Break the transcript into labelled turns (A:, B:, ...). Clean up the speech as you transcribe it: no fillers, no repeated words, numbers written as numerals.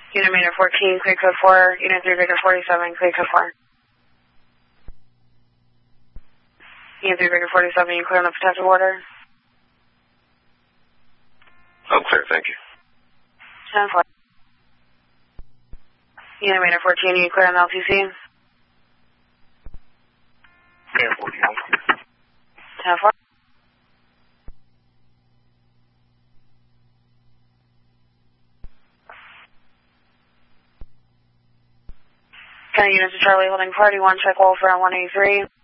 A: Unit Maynard 14, clear code 4. Unit 3 Victor 47, clear code 4. Unit 3 Victor 47, you clear on the protective order?
B: I'm clear, thank you.
A: 10-4. Unit Maynard 14, you clear on the LTC?
B: Maynard 14, I'm clear.
A: 10-4. Units to Charlie holding party 1, check Wolf around 183.